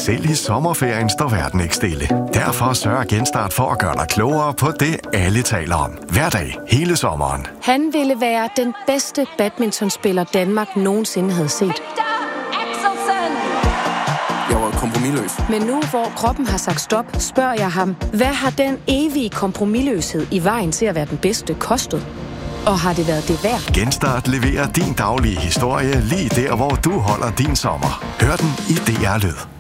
Selv i sommerferien står verden ikke stille. Derfor sørger Genstart for at gøre dig klogere på det, alle taler om. Hver dag, hele sommeren. Han ville være den bedste badmintonspiller, Danmark nogensinde havde set. Jeg var kompromisløs. Men nu, hvor kroppen har sagt stop, spørger jeg ham, hvad har den evige kompromisløshed i vejen til at være den bedste kostet? Og har det været det værd? Genstart leverer din daglige historie lige der, hvor du holder din sommer. Hør den i DR Lyd.